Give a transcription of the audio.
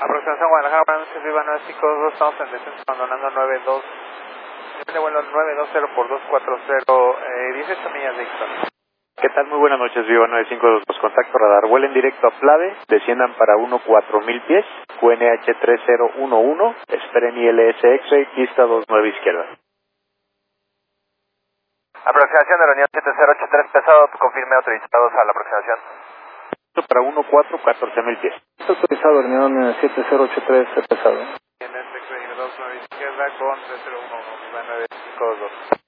Aproximación Guadalajara, pronuncia Viva 952, estamos en descenso abandonando 92. De vuelo 920 por 240, 18 millas de Ixton. ¿Qué tal? Muy buenas noches, Viva 952, contacto radar. Vuelen directo a Plave, desciendan para 14000 pies, QNH 3011, esperen ILS X-Ray, pista 29 izquierda. Aproximación de la Unión 7083, pesado, confirme autorizados a la aproximación. Para 1414000 pies. Autorizado, reunión 7083, pesado. ILS X-Ray 29 izquierda con 3011, Viva 952.